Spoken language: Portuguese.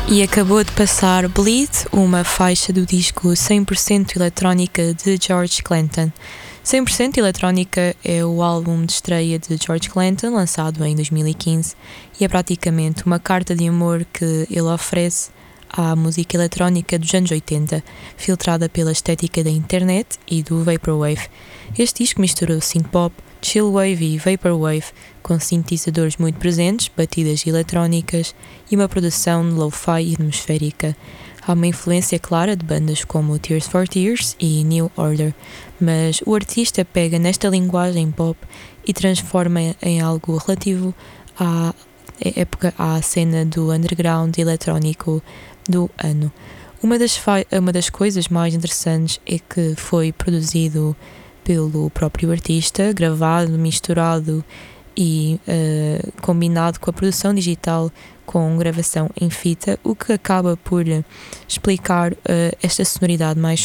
E acabou de passar Bleed, uma faixa do disco 100% eletrónica de George Clinton. 100% eletrónica é o álbum de estreia de George Clinton, lançado em 2015, e é praticamente uma carta de amor que ele oferece à música eletrónica dos anos 80, filtrada pela estética da internet e do Vaporwave. Este disco misturou synthpop, chillwave e vaporwave, com sintetizadores muito presentes, batidas eletrónicas e uma produção lo-fi e atmosférica. Há uma influência clara de bandas como Tears for Fears e New Order, mas o artista pega nesta linguagem pop e transforma em algo relativo à época, à cena do underground eletrónico do ano. Uma das coisas mais interessantes é que foi produzido pelo próprio artista, gravado, misturado e combinado com a produção digital com gravação em fita, o que acaba por explicar esta sonoridade mais